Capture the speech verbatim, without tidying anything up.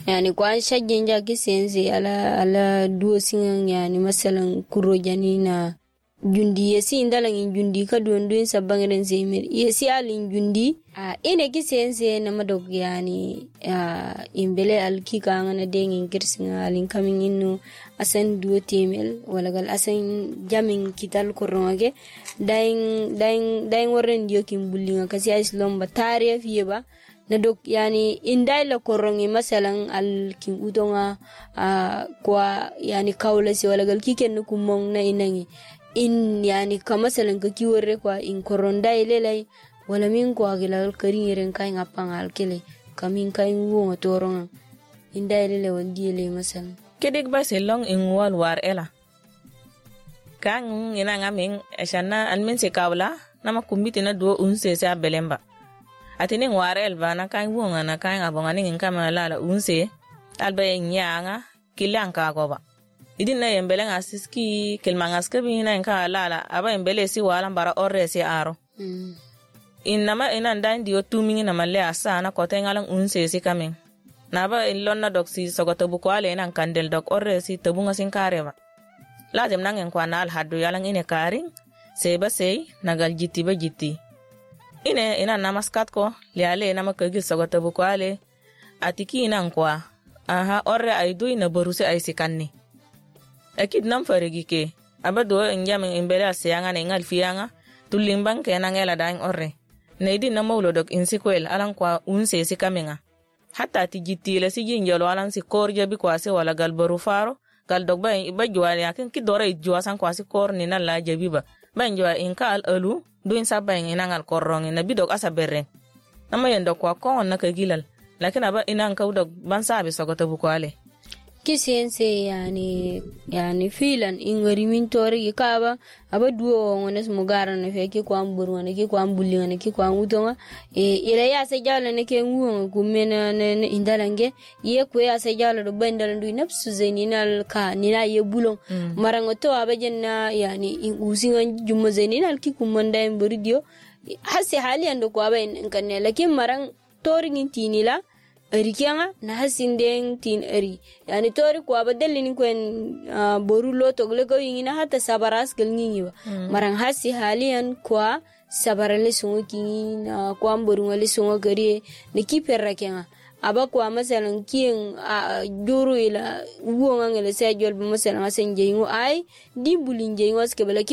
يعني كوان شجين جاكي سينسي على على دوسين يعني مثلا كرو جانينا jundi yesi indala ngin jundi ka dondoin sabangren zemer yesi alin jundi a ene ki sense na madog yani a imbele alkika ngana dengin kirsinga alin kamin inno asan duo temel wala gal asan jamin kital koronge daing daing daing warren dio kim bullinga kasi islom ba tariya fiye na dok yani indai la korongi masalan al kin utonga a kwa yani kawla si wala gal kiken kumong na inangi in yani kamasalan ka kiwore kwa in koronda ilelai wala min kwa gilal karin yeren kai ngapang alkele kamin kai wo ngotoronga inda ilele wandi ile masalan kedik ba selong in wal war ela kang ina ngamin ashana almen se kawla nama kumbiti na do unse sa belemba atini war elba na kai wo ngana kai ngabonga nin kama lala unse alba nyanga kilanka goba idin na yembele ngasiski kelmangas kabi na nka lala aba yembele si wala bara orre si aro mm. Inama ina ndandi o tumi na male asa na kote ngalang unse si kamin na ba ilonna doksi sogoto bukwale na kandel dok orre si tabunga sin kareba la dem nangen kwa na al hadu yalang ine karing seba sei nagal jiti ba jiti ine ina namaskat ko liale na makagi sogoto bukwale atiki ina kwa aha orre ay duy na boruse ay sikanni akid nam farigi ke abado njamin imbele asiyanga na ngal fiyanga tulimbang ke na ngela daing orre neidi na maulo dok insikwel alang kwa unse si kamenga hatta ti jitile si jinjolo alang si korja bi kwa se wala gal baru faro gal dok ba iba jwali akin ki dore jwa san kwa si kor ni na la jabiba ban jwa inka al alu duin sabay ina ngal korrong na bidok asa berre nama yendo kwa kon na kagilal lakini aba ina nka udok ban sabi sogoto bukwale kisense yani yani filan ingari min tori kaba aba duo ngones mugara na feki kwa mburu na ki kwa mbuli na ki kwa utonga e ila ya se jala ne ke nguo kumena ne indalange ye ko ya se jala do bandal ndu nafsu zaininal ka nina ye bulon mm. marango to aba jenna yani usinga jumma zaininal ki kumanda en buridio hasi hali ando ko aba en kanne lakin marang tori ngintinila ari kianga na hasindeng tin ari yani tori ko abadalli ni kwen uh, boru loto gle ko yingina hata sabaras gal ngingi ba mm. marang hasi halian kwa sabarale sungo kingi na kwa boru ngale sungo gari ne kiperra kianga aba kwa masalan king uh, juru ila uwo ngale sa jol masalan asen jeyingo ay di bulin jeyingo skebala